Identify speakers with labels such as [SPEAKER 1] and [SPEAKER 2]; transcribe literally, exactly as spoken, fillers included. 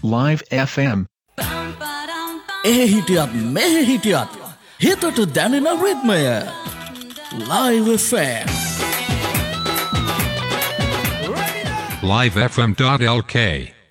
[SPEAKER 1] Live F M.
[SPEAKER 2] එහි හිටියත් මෙහි හිටියත් හිතට දැනෙන රිද්මය Live F M.
[SPEAKER 3] live f m dot l k